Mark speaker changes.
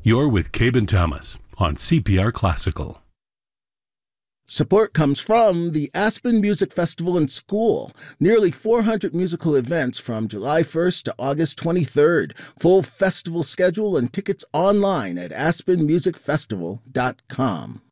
Speaker 1: You're with Cabin Thomas on CPR Classical.
Speaker 2: Support comes from the Aspen Music Festival and School. Nearly 400 musical events from July 1st to August 23rd. Full festival schedule and tickets online at aspenmusicfestival.com.